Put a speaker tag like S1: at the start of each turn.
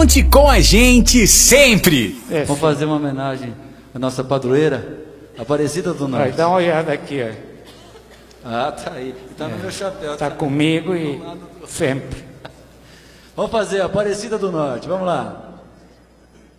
S1: Conte com a gente sempre.
S2: Vamos fazer uma homenagem à nossa padroeira, Aparecida do Norte.
S3: Vai dar uma olhada aqui, ó.
S2: Ah, tá aí. Tá no meu chapéu.
S3: Tá comigo e sempre.
S2: Vamos fazer Aparecida do Norte. Vamos lá.